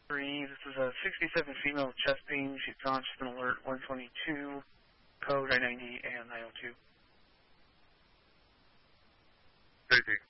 This is a 67 female chest pain. She's conscious and alert 122, code I-90 and 902. Safety.